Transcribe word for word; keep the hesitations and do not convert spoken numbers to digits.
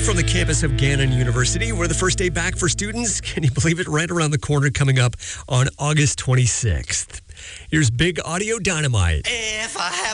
from the campus of Gannon University, where the first day back for students, can you believe it, right around the corner, coming up on August twenty-sixth. Here's Big Audio Dynamite. If I have